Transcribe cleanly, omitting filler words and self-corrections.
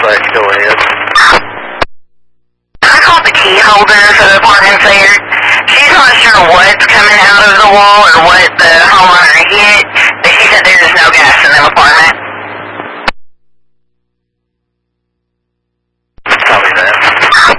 but go ahead. I called the key holder for the parking fair. She's not sure what's coming out of the wall or what the homeowner hit, but she said there's no gas